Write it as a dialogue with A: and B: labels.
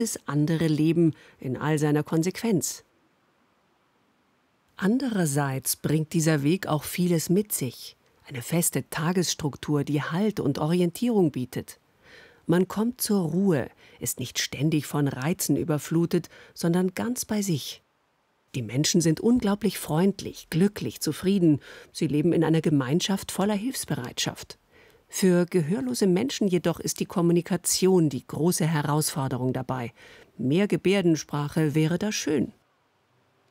A: andere Leben in all seiner Konsequenz. Andererseits bringt dieser Weg auch vieles mit sich. Eine feste Tagesstruktur, die Halt und Orientierung bietet. Man kommt zur Ruhe, ist nicht ständig von Reizen überflutet, sondern ganz bei sich. Die Menschen sind unglaublich freundlich, glücklich, zufrieden. Sie leben in einer Gemeinschaft voller Hilfsbereitschaft. Für gehörlose Menschen jedoch ist die Kommunikation die große Herausforderung dabei. Mehr Gebärdensprache wäre da schön.